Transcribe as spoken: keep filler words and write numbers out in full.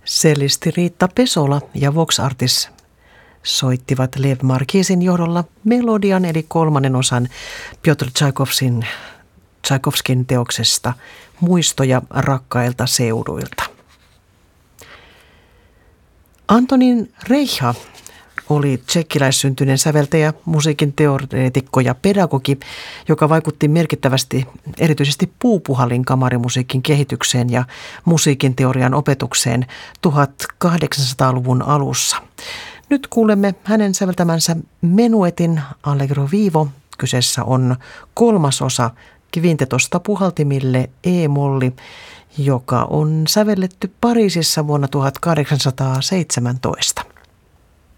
Cellisti Riitta Pesola ja Vox Artis soittivat Lev Markisin johdolla melodian eli kolmannen osan Pjotr Tchaikovskin, Tchaikovskin teoksesta Muistoja rakkailta seuduilta. Antonin Reicha oli tsekkiläissyntyinen säveltäjä, musiikin teoreetikko ja pedagogi, joka vaikutti merkittävästi erityisesti puupuhallin kamarimusiikin kehitykseen ja musiikin teorian opetukseen tuhatkahdeksansataaluvun alussa. Nyt kuulemme hänen säveltämänsä menuetin Allegro vivo. Kyseessä on kolmasosa kvintetosta puhaltimille E-molli, joka on sävelletty Pariisissa vuonna tuhatkahdeksansataaseitsemäntoista.